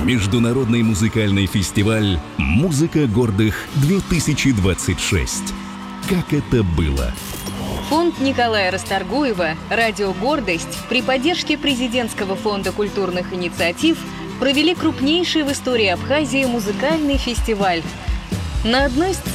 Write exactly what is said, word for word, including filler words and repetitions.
Международный музыкальный фестиваль «Музыка гордых-две тысячи двадцать шесть». Как это было? Фонд Николая Расторгуева «Радио Гордость» при поддержке Президентского фонда культурных инициатив провели крупнейший в истории Абхазии музыкальный фестиваль. На одной сцене